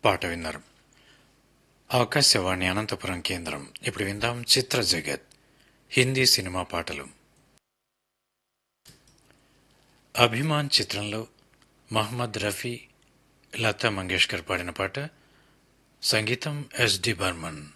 పాట విన్నారు. ఆకాశవాణి అనంతపురం కేంద్రం. ఇప్పుడు విందాం చిత్ర జగత్ హిందీ సినిమా పాటలు. అభిమాన్ చిత్రంలో మహమ్మద్ రఫీ, లతా మంగేష్కర్ పాడిన పాట. సంగీతం ఎస్.డి. బర్మన్.